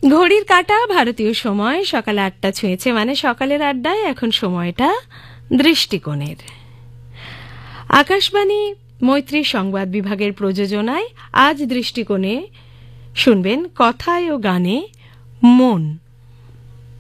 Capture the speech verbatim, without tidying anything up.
ঘড়ির কাঁটা ভারতীয় সময় সকাল আটটা ছুঁয়েছে, মানে সকালের আড্ডায় এখন সময়টা দৃষ্টিকোণের। আকাশবাণী মৈত্রী সংবাদ বিভাগের প্রযোজনায় আজ দৃষ্টিকোণে শুনবেন কথায় ও গানে মন।